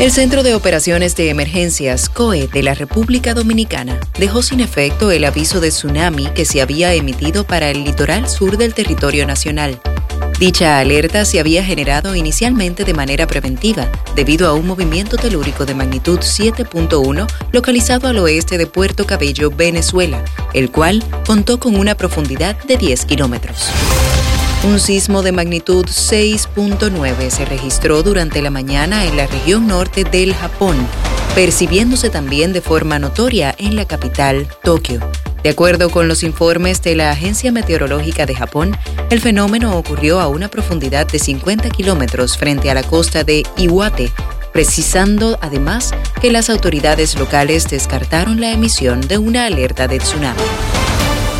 El Centro de Operaciones de Emergencias, COE, de la República Dominicana dejó sin efecto el aviso de tsunami que se había emitido para el litoral sur del territorio nacional. Dicha alerta se había generado inicialmente de manera preventiva debido a un movimiento telúrico de magnitud 7.1 localizado al oeste de Puerto Cabello, Venezuela, el cual contó con una profundidad de 10 kilómetros. Un sismo de magnitud 6.9 se registró durante la mañana en la región norte del Japón, percibiéndose también de forma notoria en la capital, Tokio. De acuerdo con los informes de la Agencia Meteorológica de Japón, el fenómeno ocurrió a una profundidad de 50 kilómetros frente a la costa de Iwate, precisando además que las autoridades locales descartaron la emisión de una alerta de tsunami.